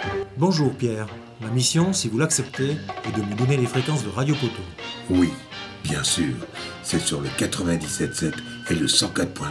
Bonjour Pierre, ma mission, si vous l'acceptez, est de me donner les fréquences de Radio Poteau. Oui, bien sûr, c'est sur le 97.7 et le 104.5.